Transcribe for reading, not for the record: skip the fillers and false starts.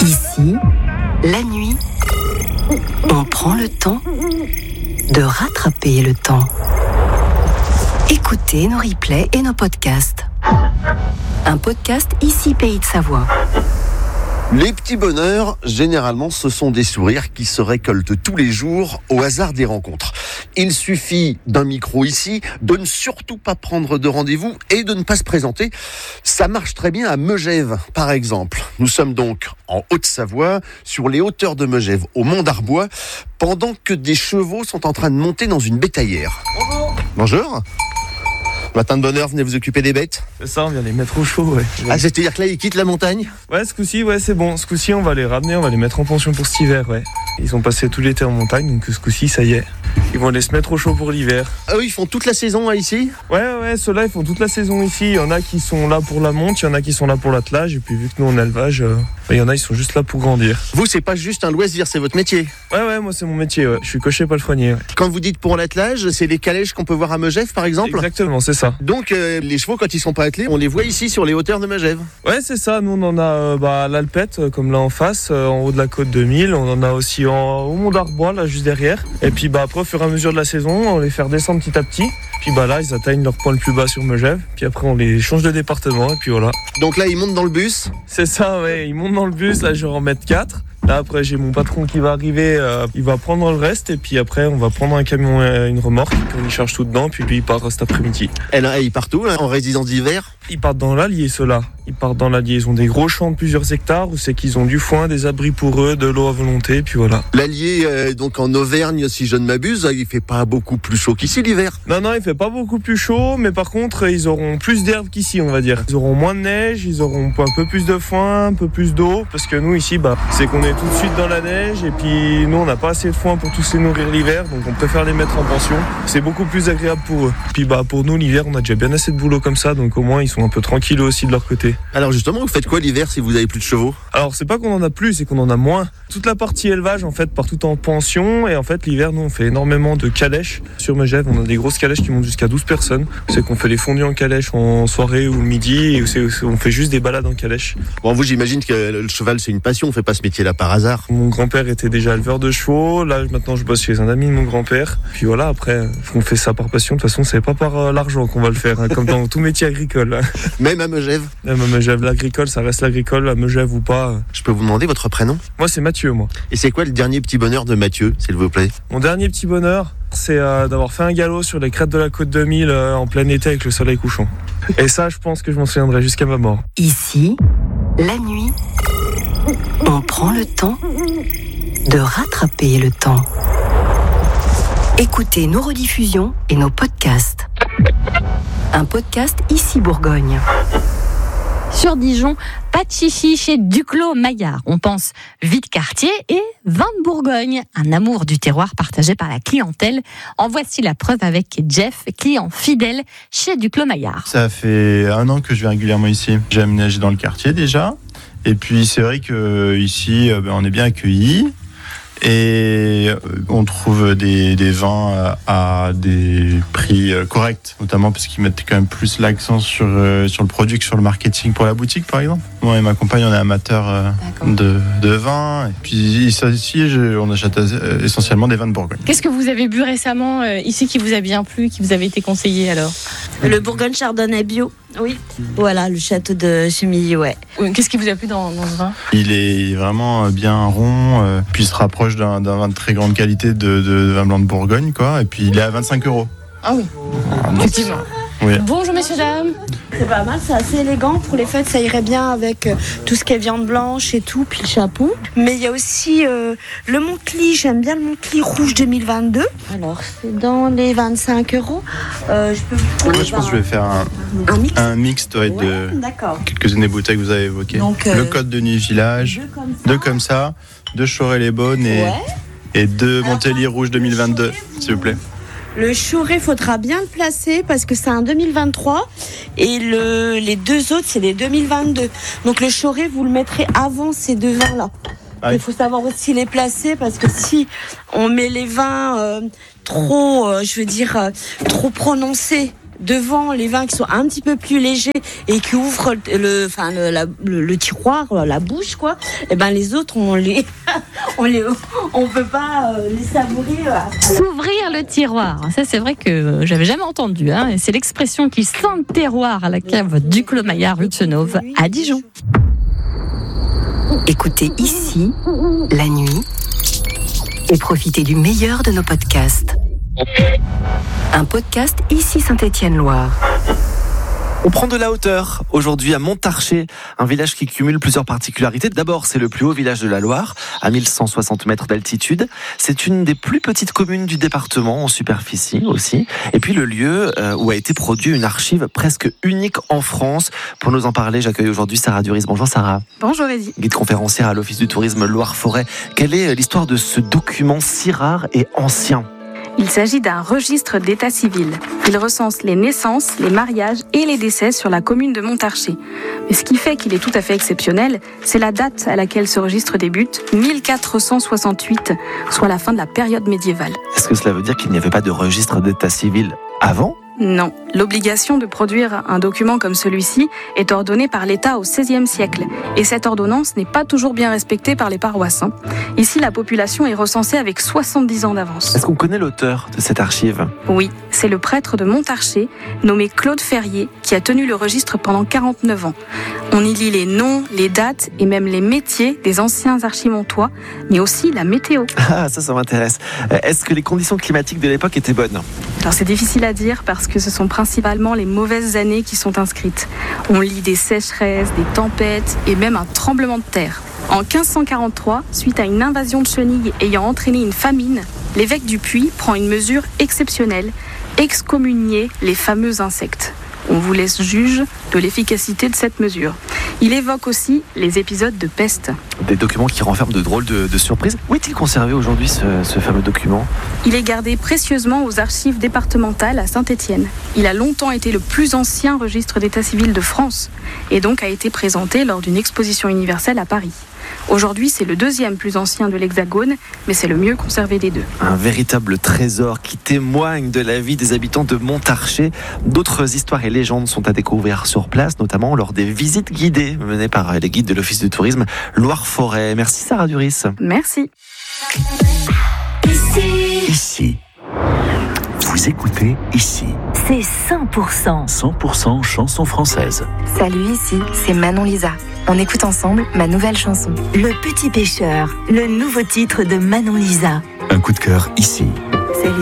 Ici, la nuit, on prend le temps de rattraper le temps. Écoutez nos replays et nos podcasts. Un podcast Ici Pays de Savoie. Les petits bonheurs, généralement, ce sont des sourires qui se récoltent tous les jours au hasard des rencontres. Il suffit d'un micro ici, de ne surtout pas prendre de rendez-vous et de ne pas se présenter. Ça marche très bien à Megève, par exemple. Nous sommes donc en Haute-Savoie, sur les hauteurs de Megève, au Mont d'Arbois, pendant que des chevaux sont en train de monter dans une bétaillère. Bonjour. Matin de bonne heure, venez vous occuper des bêtes. C'est ça, on vient les mettre au chaud, ouais. Ah, c'est-à-dire que là, ils quittent la montagne ? Ouais, ce coup-ci, ouais, c'est bon. Ce coup-ci, on va les ramener, on va les mettre en pension pour cet hiver, ouais. Ils ont passé tout l'été en montagne, donc ce coup-ci, ça y est. Ils vont aller se mettre au chaud pour l'hiver. Ah oui, ils font toute la saison là, ici ? Ouais, ceux-là, ils font toute la saison ici. Il y en a qui sont là pour la monte, il y en a qui sont là pour l'attelage. Et puis, vu que nous, on a élevage, il y en a, ils sont juste là pour grandir. Vous, c'est pas juste un loisir, c'est votre métier ? Ouais, moi, c'est mon métier, ouais. Je suis cocher palefrenier. Ouais. Quand vous dites pour l'attelage, c'est les calèches qu'on peut voir à Megève, par exemple ? Exactement, c'est ça. Donc, les chevaux, quand ils sont pas attelés, on les voit ici sur les hauteurs de Megève. Ouais, c'est ça. Nous, on en a l'Alpette, comme là en face, en haut de la côte de Mille. On en a aussi au Mont d'Arbois, là, juste derrière. Et puis, après, au fur et à mesure de la saison, on les fait descendre petit à petit. Puis, là, ils atteignent leur point le plus bas sur Megève. Puis après, on les change de département. Et puis voilà. Donc là, ils montent dans le bus ? C'est ça, ouais. Ils montent dans le bus. Là, je vais en mettre 4. Là, après, j'ai mon patron qui va arriver, il va prendre le reste, et puis après, on va prendre un camion, une remorque, puis on y charge tout dedans, puis lui, il part cet après-midi. Et là, ils partent où, là, en résidence d'hiver ? Ils partent dans l'Allier, ceux-là. Ils partent dans l'Allier. Ils ont des gros champs de plusieurs hectares, où c'est qu'ils ont du foin, des abris pour eux, de l'eau à volonté, et puis voilà. L'Allier, donc en Auvergne, si je ne m'abuse, il fait pas beaucoup plus chaud qu'ici l'hiver. Non, il fait pas beaucoup plus chaud, mais par contre, ils auront plus d'herbe qu'ici, on va dire. Ils auront moins de neige, ils auront un peu plus de foin, un peu plus d'eau, parce que nous, ici, c'est qu'on est tout de suite dans la neige, et puis nous, on n'a pas assez de foin pour tous les nourrir l'hiver, donc on préfère les mettre en pension. C'est beaucoup plus agréable pour eux. Puis pour nous, l'hiver, on a déjà bien assez de boulot comme ça, donc au moins, ils sont un peu tranquilles aussi de leur côté. Alors justement, vous faites quoi l'hiver si vous avez plus de chevaux ? Alors, c'est pas qu'on en a plus, c'est qu'on en a moins. Toute la partie élevage, en fait, part tout en pension, et en fait, l'hiver, nous, on fait énormément de calèches sur Megève. On a des grosses calèches qui montent jusqu'à 12 personnes. C'est qu'on fait les fondus en calèche en soirée ou le midi, et on fait juste des balades en calèche. Bon, vous, j'imagine que le cheval, c'est une passion, on fait pas ce métier-là par hasard. Mon grand-père était déjà éleveur de chevaux. Là, maintenant, je bosse chez un ami de mon grand-père. Puis voilà, après, on fait ça par passion. De toute façon, c'est pas par l'argent qu'on va le faire, hein, comme dans tout métier agricole. Hein. Même à Megève ? Même à Megève, l'agricole, ça reste l'agricole, à Megève ou pas. Je peux vous demander votre prénom ? Moi, c'est Mathieu, moi. Et c'est quoi le dernier petit bonheur de Mathieu, s'il vous plaît ? Mon dernier petit bonheur, c'est d'avoir fait un galop sur les crêtes de la côte de Mille en plein été avec le soleil couchant. Et ça, je pense que je m'en souviendrai jusqu'à ma mort. Ici, la nuit, on prend le temps de rattraper le temps. Écoutez nos rediffusions et nos podcasts. Un podcast Ici Bourgogne. Sur Dijon, pas de chichi chez Duclos Maillard. On pense vide quartier et vin de Bourgogne. Un amour du terroir partagé par la clientèle. En voici la preuve avec Jeff, client fidèle chez Duclos Maillard. Ça fait 1 an que je viens régulièrement ici. J'ai aménagé dans le quartier déjà. Et puis c'est vrai qu'ici, on est bien accueillis. Et on trouve des vins à des prix corrects, notamment parce qu'ils mettent quand même plus l'accent sur le produit que sur le marketing pour la boutique, par exemple. Moi et ma compagne, on est amateurs de vin. Et puis ici, on achète essentiellement des vins de Bourgogne. Qu'est-ce que vous avez bu récemment ici qui vous a bien plu, qui vous avait été conseillé alors ? Le Bourgogne Chardonnay bio. Oui. Voilà, le château de Chemilly, ouais. Qu'est-ce qui vous a plu dans ce vin ? Il est vraiment bien rond, puis il se rapproche d'un vin de très grande qualité de vin blanc de Bourgogne, quoi. Et puis il est à 25 €. Ah oui, effectivement. Oui. Bonjour messieurs, dames. C'est pas mal, c'est assez élégant. Pour les fêtes, ça irait bien avec tout ce qui est viande blanche et tout, puis le chapeau. Mais il y a aussi le Montcli, j'aime bien le Montcli rouge 2022. Alors, c'est dans les 25 €. Je peux vous Moi, je pense que je vais faire un mix de quelques-unes des bouteilles que vous avez évoquées. Donc, le Côte de Nuit Village, 2 comme ça, 2 Choré-les-Beaunes et 2 Montélier rouge 2022, s'il vous plaît. Le Choré, faudra bien le placer parce que c'est un 2023 et les 2 autres, c'est des 2022. Donc le Choré, vous le mettrez avant ces 2 vins-là. Il faut savoir aussi les placer parce que si on met les vins trop prononcés devant les vins qui sont un petit peu plus légers et qui ouvrent le tiroir, la bouche, quoi. Et ben les autres, on peut pas les savourer. S'ouvrir le tiroir, ça c'est vrai que j'avais jamais entendu. Et c'est l'expression qui sent le terroir à la cave Duclos Maillard, rue de Senauve, à Dijon. Écoutez ici, la nuit, et profitez du meilleur de nos podcasts. Un podcast ici Saint-Étienne-Loire. On prend de la hauteur aujourd'hui à Montarcher, un village qui cumule plusieurs particularités. D'abord, c'est le plus haut village de la Loire, à 1160 mètres d'altitude. C'est une des plus petites communes du département, en superficie aussi. Et puis le lieu où a été produit une archive presque unique en France. Pour nous en parler, j'accueille aujourd'hui Sarah Duris. Bonjour Sarah. Bonjour Eddy. Guide conférencière à l'Office du tourisme Loire-Forêt. Quelle est l'histoire de ce document si rare et ancien ? Il s'agit d'un registre d'état civil. Il recense les naissances, les mariages et les décès sur la commune de Montarcher. Mais ce qui fait qu'il est tout à fait exceptionnel, c'est la date à laquelle ce registre débute, 1468, soit la fin de la période médiévale. Est-ce que cela veut dire qu'il n'y avait pas de registre d'état civil avant ? Non. L'obligation de produire un document comme celui-ci est ordonnée par l'État au XVIe siècle. Et cette ordonnance n'est pas toujours bien respectée par les paroisses. Ici, la population est recensée avec 70 ans d'avance. Est-ce qu'on connaît l'auteur de cette archive ? Oui, c'est le prêtre de Montarcher, nommé Claude Ferrier, qui a tenu le registre pendant 49 ans. On y lit les noms, les dates et même les métiers des anciens archimontois, mais aussi la météo. Ah, ça m'intéresse. Est-ce que les conditions climatiques de l'époque étaient bonnes ? Alors c'est difficile à dire parce que ce sont principalement les mauvaises années qui sont inscrites. On lit des sécheresses, des tempêtes et même un tremblement de terre. En 1543, suite à une invasion de chenilles ayant entraîné une famine, l'évêque du Puy prend une mesure exceptionnelle, excommunier les fameux insectes. On vous laisse juge de l'efficacité de cette mesure. Il évoque aussi les épisodes de peste. Des documents qui renferment de drôles de surprises. Où est-il conservé aujourd'hui ce fameux document ? Il est gardé précieusement aux archives départementales à Saint-Étienne. Il a longtemps été le plus ancien registre d'état civil de France et donc a été présenté lors d'une exposition universelle à Paris. Aujourd'hui, c'est le deuxième plus ancien de l'Hexagone, mais c'est le mieux conservé des deux. Un véritable trésor qui témoigne de la vie des habitants de Montarcher. D'autres histoires et légendes sont à découvrir sur place, notamment lors des visites guidées menées par les guides de l'Office du tourisme Loire-Forêt. Merci Sarah Duris. Merci. Ici. Vous écoutez Ici. C'est 100%. 100% chanson française. Salut, ici, c'est Manon Lisa. On écoute ensemble ma nouvelle chanson. Le Petit Pêcheur, le nouveau titre de Manon Lisa. Un coup de cœur ici.